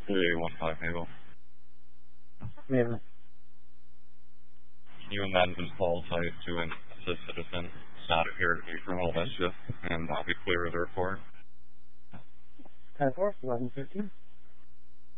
3815 Naval. Naval. Can you amend this call site to an assist citizen not appear to be criminal mischief and not be clear of the report? 10-4, 11-15.